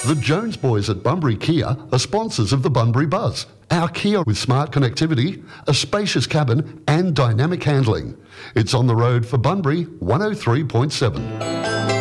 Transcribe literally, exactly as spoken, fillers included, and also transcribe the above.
The Jones boys at Bunbury Kia are sponsors of the Bunbury Buzz. Our Kia with smart connectivity, a spacious cabin and dynamic handling. It's on the road for Bunbury one oh three point seven.